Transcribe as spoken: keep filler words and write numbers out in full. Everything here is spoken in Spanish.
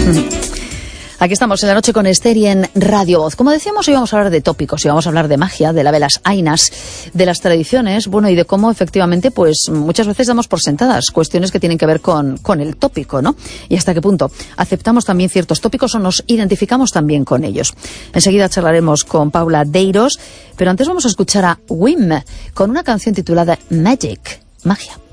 Aquí estamos en la noche con Esther y en Radio Voz. Como decíamos, hoy vamos a hablar de tópicos, y vamos a hablar de magia, de la velas ainas, de las tradiciones, bueno, y de cómo efectivamente, pues muchas veces damos por sentadas cuestiones que tienen que ver con, con el tópico, ¿no? Y hasta qué punto aceptamos también ciertos tópicos o nos identificamos también con ellos. Enseguida charlaremos con Paula Deiros, pero antes vamos a escuchar a Wim con una canción titulada Magic, magia.